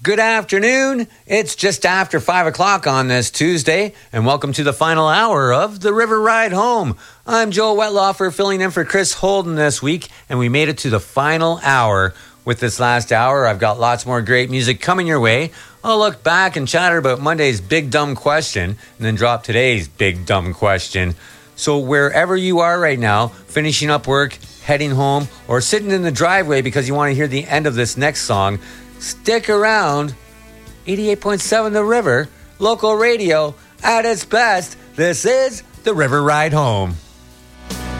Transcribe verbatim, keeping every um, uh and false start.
Good afternoon. It's just after five o'clock on this Tuesday, and welcome to the final hour of The River Ride Home. I'm Joe Wetlaufer, filling in for Chris Holden this week, and we made it to the final hour. With this last hour, I've got lots more great music coming your way. I'll look back and chatter about Monday's Big Dumb Question, and then drop today's Big Dumb Question. So wherever you are right now, finishing up work, heading home, or sitting in the driveway because you want to hear the end of this next song, stick around. eighty-eight point seven The River, local radio at its best. This is The River Ride Home.